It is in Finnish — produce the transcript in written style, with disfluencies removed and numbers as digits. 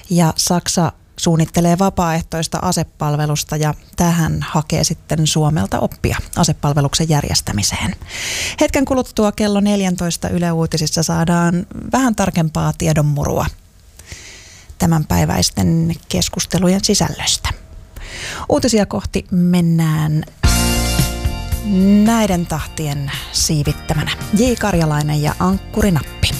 Ja Saksa suunnittelee vapaaehtoista asepalvelusta ja tähän hakee sitten Suomelta oppia asepalveluksen järjestämiseen. Hetken kuluttua kello 14 Yle Uutisissa saadaan vähän tarkempaa tiedonmurua tämänpäiväisten keskustelujen sisällöstä. Uutisia kohti mennään näiden tahtien siivittämänä. J. Karjalainen ja Ankkuri Nappi.